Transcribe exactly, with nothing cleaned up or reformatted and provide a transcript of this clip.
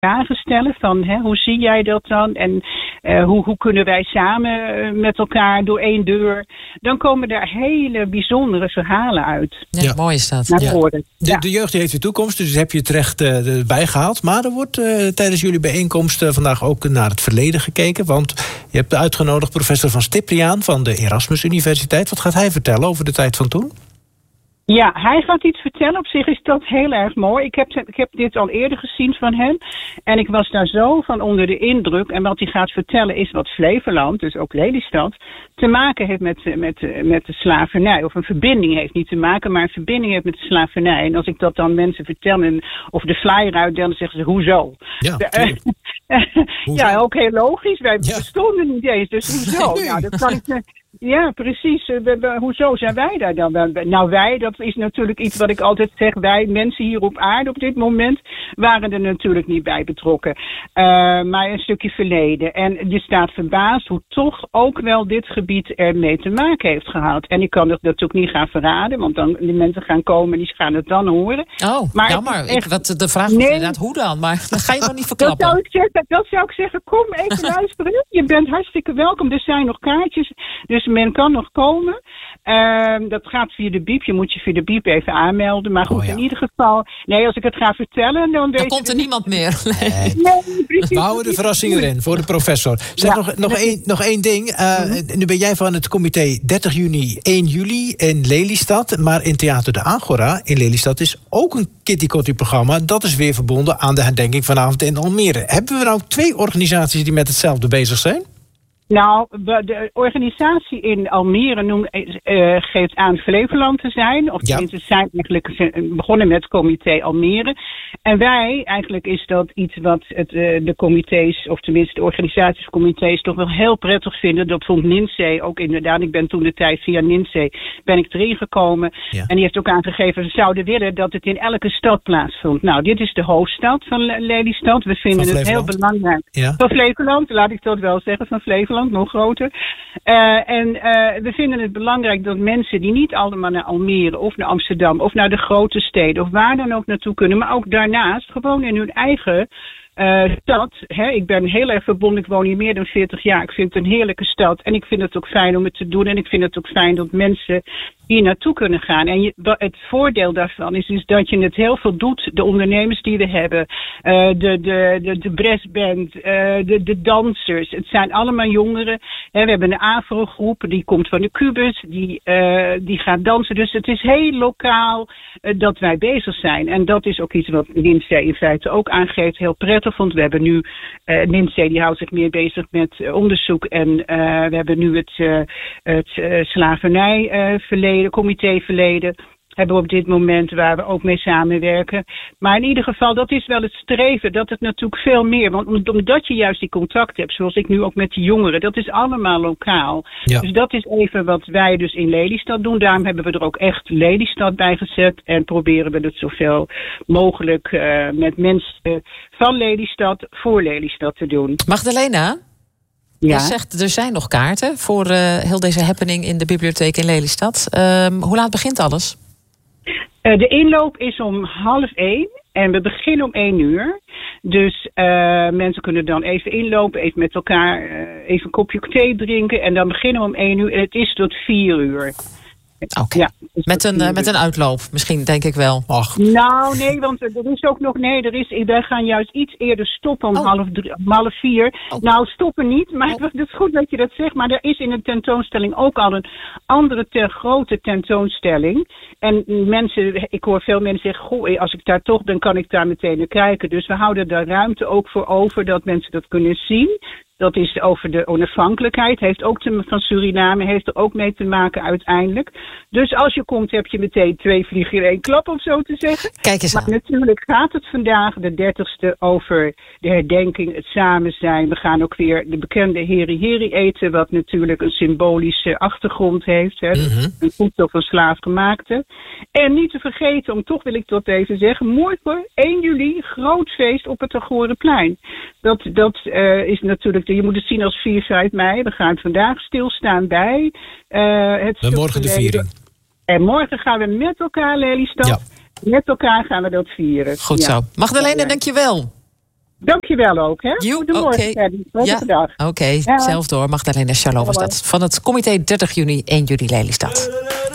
vragen stellen van hè, hoe zie jij dat dan en uh, hoe, hoe kunnen wij samen uh, met elkaar door één deur, dan komen daar hele bijzondere verhalen uit. Ja, ja. Mooi is dat. Naar ja. voren. De, Ja. de jeugd heeft de toekomst, dus heb je terecht uh, erbij gehaald. Maar er wordt uh, tijdens jullie bijeenkomst uh, vandaag ook naar het verleden gekeken, want je hebt uitgenodigd professor Van Stipriaan van de Erasmus Universiteit. Wat gaat hij vertellen over de tijd van toen? Ja, hij gaat iets vertellen. Op zich is dat heel erg mooi. Ik heb, ik heb dit al eerder gezien van hem. En ik was daar zo van onder de indruk. En wat hij gaat vertellen is wat Flevoland, dus ook Lelystad, te maken heeft met, met, met de slavernij. Of een verbinding heeft, niet te maken, maar een verbinding heeft met de slavernij. En als ik dat dan mensen vertel en, of de flyer uitdeel, dan zeggen ze, hoezo? Ja, de, uh, ja, ook heel logisch. Wij ja. bestonden niet eens, dus hoezo? Nee. Nou, dat kan ik... Ja, precies. Uh, we, we, hoezo zijn wij daar dan? Nou, wij, dat is natuurlijk iets wat ik altijd zeg. Wij, mensen hier op aarde op dit moment, waren er natuurlijk niet bij betrokken. Uh, maar een stukje verleden. En je staat verbaasd hoe toch ook wel dit gebied ermee te maken heeft gehad. En ik kan het natuurlijk niet gaan verraden, want dan die mensen gaan komen en die gaan het dan horen. Oh, maar jammer. Echt... Ik, wat, de vraag was nee, inderdaad hoe dan, maar dat ga je nog niet verklappen. Dat zou ik zeggen, dat zou ik zeggen kom even luisteren. Je bent hartstikke welkom. Er zijn nog kaartjes, dus men kan nog komen. Uh, dat gaat via de biep. Je moet je via de biep even aanmelden. Maar goed, oh, ja. in ieder geval... Nee, als ik het ga vertellen, dan... Dan komt er de... niemand meer. Nee. Nee, precies. We houden de verrassing erin voor de professor. Zeg ja. nog, nog, één, nog één ding. Uh, mm-hmm. Nu ben jij van het comité dertig juni, één juli in Lelystad. Maar in Theater de Agora in Lelystad is ook een Kitty Kotti programma. Dat is weer verbonden aan de herdenking vanavond in Almere. Hebben we nou twee organisaties die met hetzelfde bezig zijn? Nou, de organisatie in Almere noem, uh, geeft aan Flevoland te zijn. Of tenminste, ja. zijn eigenlijk begonnen met comité Almere. En wij, eigenlijk is dat iets wat het, uh, de comité's, of tenminste de organisatiescomité's, toch wel heel prettig vinden. Dat vond Ninzee ook inderdaad. Ik ben toen de tijd via Ninzee ben ik erin gekomen. Ja. En die heeft ook aangegeven, we zouden willen dat het in elke stad plaatsvond. Nou, dit is de hoofdstad van Lelystad. We vinden het heel belangrijk. Ja. Van Flevoland, laat ik dat wel zeggen, van Flevoland. Nog groter. Uh, en uh, we vinden het belangrijk dat mensen die niet allemaal naar Almere of naar Amsterdam of naar de grote steden of waar dan ook naartoe kunnen, maar ook daarnaast gewoon in hun eigen uh, stad. Hè, ik ben heel erg verbonden, ik woon hier meer dan veertig jaar. Ik vind het een heerlijke stad en ik vind het ook fijn om het te doen en ik vind het ook fijn dat mensen hier naartoe kunnen gaan. En je, het voordeel daarvan is, is dat je het heel veel doet. De ondernemers die we hebben, uh, de, de, de, de brassband, uh, de, de dansers. Het zijn allemaal jongeren. Hè, we hebben een Afro-groep, die komt van de Cubus, die, uh, die gaat dansen. Dus het is heel lokaal uh, dat wij bezig zijn. En dat is ook iets wat Ninzee in feite ook aangeeft, heel prettig vond. We hebben nu, uh, Ninzee die houdt zich meer bezig met uh, onderzoek en uh, we hebben nu het, uh, het uh, slavernijverleden, uh, comitéverleden hebben we op dit moment waar we ook mee samenwerken. Maar in ieder geval, dat is wel het streven, dat het natuurlijk veel meer, want omdat je juist die contact hebt, zoals ik nu ook met de jongeren, dat is allemaal lokaal. Ja. Dus dat is even wat wij dus in Lelystad doen. Daarom hebben we er ook echt Lelystad bij gezet en proberen we het zoveel mogelijk uh, met mensen van Lelystad voor Lelystad te doen. Magdalena? Ja. Je zegt, er zijn nog kaarten voor uh, heel deze happening in de bibliotheek in Lelystad. Uh, hoe laat begint alles? Uh, de inloop is om half één en we beginnen om één uur. Dus uh, mensen kunnen dan even inlopen, even met elkaar uh, even een kopje thee drinken. En dan beginnen we om één uur en het is tot vier uur. Oké, okay. ja, met, een, uh, met een uitloop misschien, denk ik wel. Ach. Nou, nee, want er is ook nog... Nee, er is, wij gaan juist iets eerder stoppen om, oh. half, drie, om half vier. Oh. Nou, stoppen niet, maar oh. het is goed dat je dat zegt. Maar er is in de tentoonstelling ook al een andere ter grote tentoonstelling. En mensen, ik hoor veel mensen zeggen, goh, als ik daar toch ben, kan ik daar meteen naar kijken. Dus we houden daar ruimte ook voor over, dat mensen dat kunnen zien. Dat is over de onafhankelijkheid. Heeft ook te, van Suriname. Heeft er ook mee te maken uiteindelijk. Dus als je komt heb je meteen twee vliegen in één klap, om zo te zeggen. Kijk eens aan. Maar natuurlijk gaat het vandaag, de dertigste, over de herdenking, het samen zijn. We gaan ook weer de bekende heri heri eten. Wat natuurlijk een symbolische achtergrond heeft. Hè. Mm-hmm. Een voedsel van slaafgemaakte. En niet te vergeten, om toch wil ik dat even zeggen. Morgen, één juli, groot feest op het Agoraplein. Dat, dat uh, is natuurlijk... Je moet het zien als vier, vijf mei. We gaan vandaag stilstaan bij uh, het... En morgen de viering. En morgen gaan we met elkaar, Lelystad. Ja. Met elkaar gaan we dat vieren. Goed ja. zo. Magdalena, ja, ja. dank je wel. Dankjewel ook, hè? Goedemorgen, okay. Ja, oké. Okay. Ja. Zelf door. Magdalena Charlot was dat. Van het comité dertig juni, één juli Lelystad.